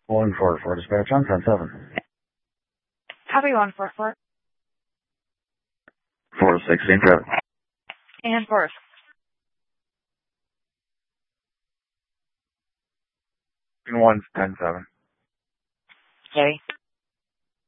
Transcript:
144 dispatch on 10-7. Copy 144. 416 traffic. And 4. In 1 10-7. Sorry.